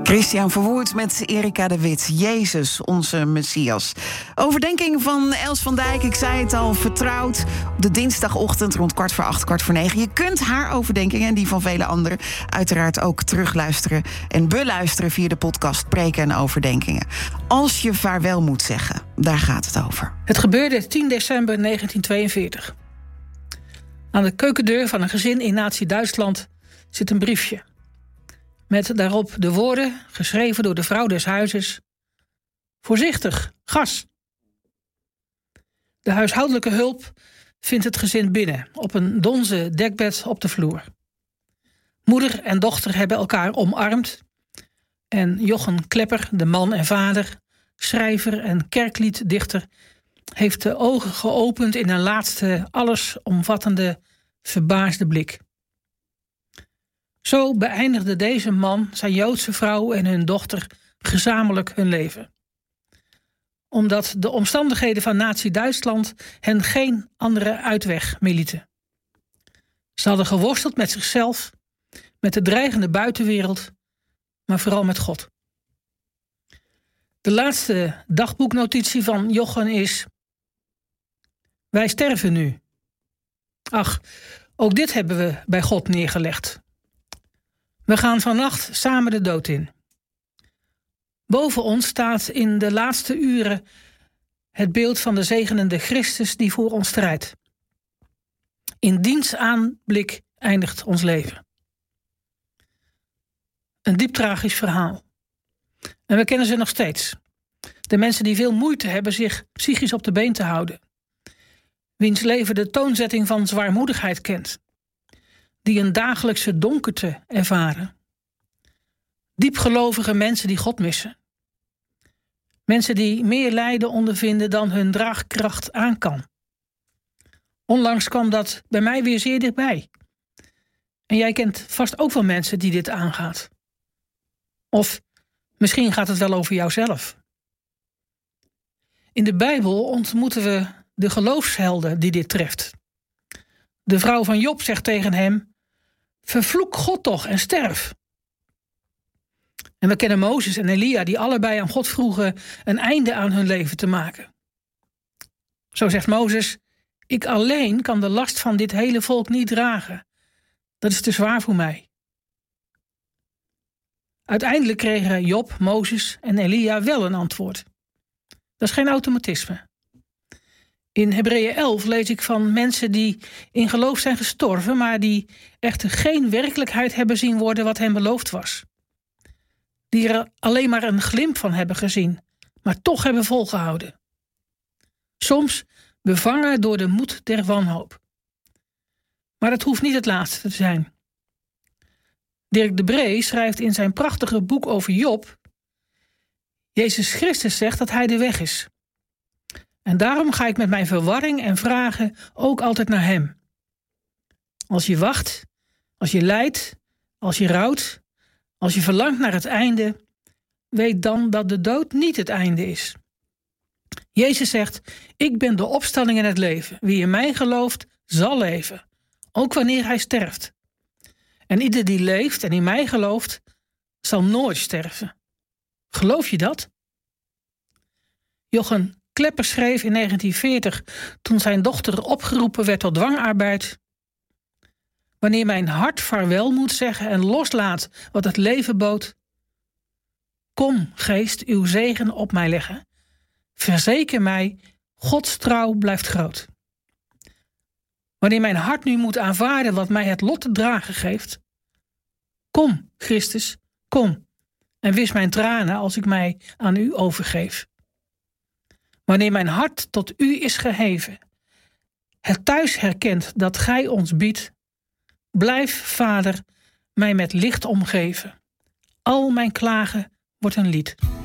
Christian Verwoerd met Erika de Wit. Jezus, onze Messias. Overdenking van Els van Dijk, ik zei het al, vertrouwd. Op de dinsdagochtend rond 7:45, 8:45. Je kunt haar overdenkingen en die van vele anderen uiteraard ook terugluisteren en beluisteren via de podcast Preken en Overdenkingen. Als je vaarwel moet zeggen, daar gaat het over. Het gebeurde 10 december 1942. Aan de keukendeur van een gezin in Nazi-Duitsland zit een briefje. Met daarop de woorden, geschreven door de vrouw des huizes: voorzichtig, gas. De huishoudelijke hulp vindt het gezin binnen, op een donzen dekbed op de vloer. Moeder en dochter hebben elkaar omarmd. En Jochen Klepper, de man en vader, schrijver en kerklieddichter, heeft de ogen geopend in een laatste, allesomvattende, verbaasde blik. Zo beëindigde deze man, zijn Joodse vrouw en hun dochter gezamenlijk hun leven. Omdat de omstandigheden van Nazi-Duitsland hen geen andere uitweg meer lieten. Ze hadden geworsteld met zichzelf, met de dreigende buitenwereld, maar vooral met God. De laatste dagboeknotitie van Jochen is: wij sterven nu. Ach, ook dit hebben we bij God neergelegd. We gaan vannacht samen de dood in. Boven ons staat in de laatste uren het beeld van de zegenende Christus die voor ons strijdt. In diens aanblik eindigt ons leven. Een diep tragisch verhaal. En we kennen ze nog steeds. De mensen die veel moeite hebben zich psychisch op de been te houden. Wiens leven de toonzetting van zwaarmoedigheid kent. Die een dagelijkse donkerte ervaren. Diepgelovige mensen die God missen. Mensen die meer lijden ondervinden dan hun draagkracht aan kan. Onlangs kwam dat bij mij weer zeer dichtbij. En jij kent vast ook wel mensen die dit aangaat. Of misschien gaat het wel over jouzelf. In de Bijbel ontmoeten we de geloofshelden die dit treft. De vrouw van Job zegt tegen hem: vervloek God toch en sterf. En we kennen Mozes en Elia die allebei aan God vroegen een einde aan hun leven te maken. Zo zegt Mozes: ik alleen kan de last van dit hele volk niet dragen. Dat is te zwaar voor mij. Uiteindelijk kregen Job, Mozes en Elia wel een antwoord. Dat is geen automatisme. In Hebreeën 11 lees ik van mensen die in geloof zijn gestorven, maar die echter geen werkelijkheid hebben zien worden wat hen beloofd was. Die er alleen maar een glimp van hebben gezien, maar toch hebben volgehouden. Soms bevangen door de moed der wanhoop. Maar dat hoeft niet het laatste te zijn. Dirk de Bree schrijft in zijn prachtige boek over Job: Jezus Christus zegt dat hij de weg is. En daarom ga ik met mijn verwarring en vragen ook altijd naar hem. Als je wacht, als je lijdt, als je rouwt, als je verlangt naar het einde, weet dan dat de dood niet het einde is. Jezus zegt: ik ben de opstanding en het leven. Wie in mij gelooft, zal leven, ook wanneer hij sterft. En ieder die leeft en in mij gelooft, zal nooit sterven. Geloof je dat? Jochen Klepper schreef in 1940, toen zijn dochter opgeroepen werd tot dwangarbeid: wanneer mijn hart vaarwel moet zeggen en loslaat wat het leven bood, kom, geest, uw zegen op mij leggen. Verzeker mij, Gods trouw blijft groot. Wanneer mijn hart nu moet aanvaarden wat mij het lot te dragen geeft, kom, Christus, kom en wis mijn tranen als ik mij aan u overgeef. Wanneer mijn hart tot u is geheven, het thuis herkent dat gij ons biedt, blijf, Vader, mij met licht omgeven. Al mijn klagen wordt een lied.